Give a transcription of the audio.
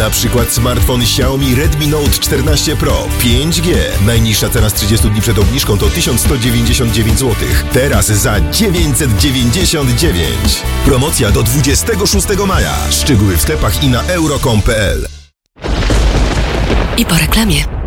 Na przykład smartfon Xiaomi Redmi Note 14 Pro 5G. Najniższa cena z 30 dni przed obniżką to 1199 zł. Teraz za 999. Promocja do 26 maja. Szczegóły w sklepach i na euro.com.pl. I po reklamie.